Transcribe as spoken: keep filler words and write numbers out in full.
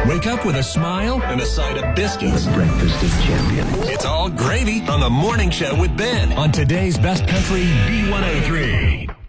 Wake up with a smile and a side of biscuits. Breakfast of champions. It's all gravy on the Morning Show with Ben on today's Best Country B one oh three.